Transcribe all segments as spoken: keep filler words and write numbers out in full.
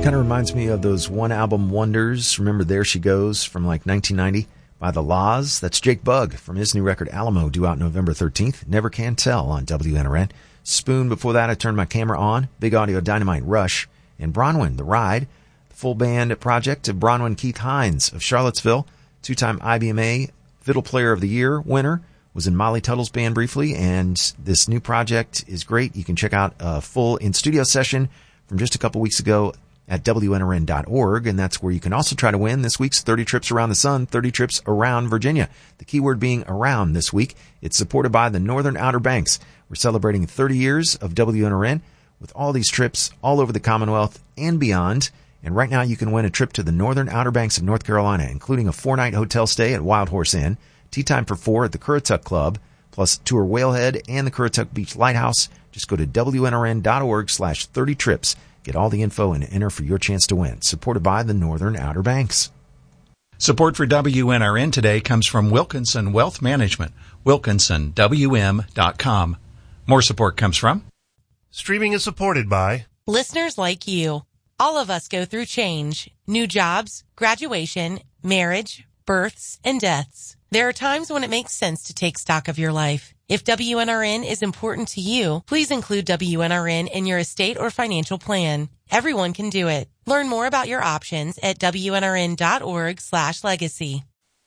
Kind of reminds me of those one-album wonders. Remember There She Goes from like nineteen ninety by The Laws? That's Jake Bugg from his new record Alamo, due out November thirteenth. Never Can Tell on W N R N. Spoon, before that, I Turned My Camera On. Big Audio Dynamite, Rush. And Bronwyn, The Ride. The full band project of Bronwyn Keith Hines of Charlottesville. Two-time I B M A Fiddle Player of the Year winner. Was in Molly Tuttle's band briefly. And this new project is great. You can check out a full in-studio session from just a couple weeks ago at W N R N dot org, and that's where you can also try to win this week's thirty Trips Around the Sun, thirty Trips Around Virginia. The keyword being around this week. It's supported by the Northern Outer Banks. We're celebrating thirty years of W N R N with all these trips all over the Commonwealth and beyond. And right now you can win a trip to the Northern Outer Banks of North Carolina, including a four-night hotel stay at Wild Horse Inn, tea time for four at the Currituck Club, plus tour Whalehead and the Currituck Beach Lighthouse. Just go to W N R N dot org slash thirty trips. Get all the info and enter for your chance to win. Supported by the Northern Outer Banks. Support for W N R N today comes from Wilkinson Wealth Management. Wilkinson W M dot com. More support comes from Streaming is supported by listeners like you. All of us go through change, new jobs, graduation, marriage, births, and deaths. There are times when it makes sense to take stock of your life. If W N R N is important to you, please include W N R N in your estate or financial plan. Everyone can do it. Learn more about your options at W N R N dot org slash legacy.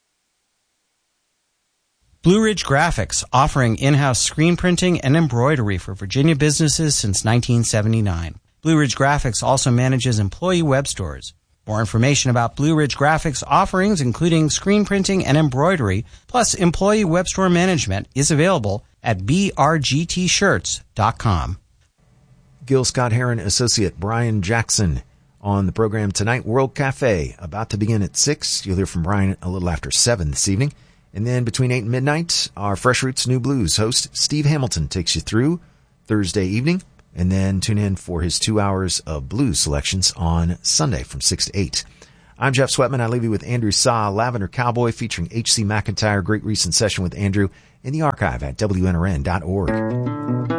Blue Ridge Graphics, offering in-house screen printing and embroidery for Virginia businesses since nineteen seventy-nine. Blue Ridge Graphics also manages employee web stores. More information about Blue Ridge Graphics offerings, including screen printing and embroidery, plus employee web store management, is available at b r g t shirts dot com. Gil Scott-Heron associate Brian Jackson on the program tonight. World Cafe, about to begin at six. You'll hear from Brian a little after seven this evening. And then between eight and midnight, our Fresh Roots New Blues host, Steve Hamilton, takes you through Thursday evening. And then tune in for his two hours of blues selections on Sunday from six to eight. I'm Jeff Sweatman. I leave you with Andrew Saw, Lavender Cowboy, featuring H C McIntyre. Great recent session with Andrew in the archive at W N R N dot org.